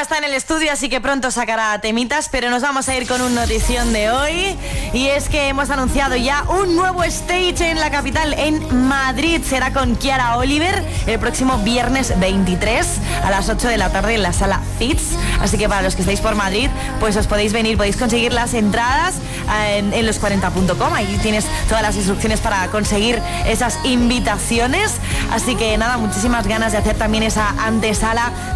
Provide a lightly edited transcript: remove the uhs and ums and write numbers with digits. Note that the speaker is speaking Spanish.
está en el estudio, así que pronto sacará temitas, pero nos vamos a ir con una notición de hoy. Y es que hemos anunciado ya un nuevo stage en la capital, en Madrid. Será con Kiara Oliver el próximo viernes 23 a las 8 de la tarde en la sala Fitz. Así que para los que estáis por Madrid, pues os podéis venir, podéis conseguir las entradas en los40.com. Ahí tienes todas las instrucciones para conseguir esas invitaciones. Así que nada, muchísimas ganas de hacer también esa antesala